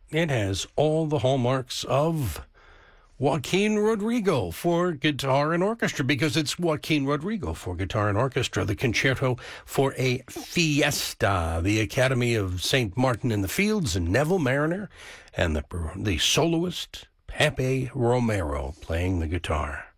It has all the hallmarks of Joaquin Rodrigo for guitar and orchestra, because it's Joaquin Rodrigo for guitar and orchestra, the Concerto for a Fiesta, the Academy of St. Martin in the Fields, and Neville Mariner, and the soloist Pepe Romero playing the guitar.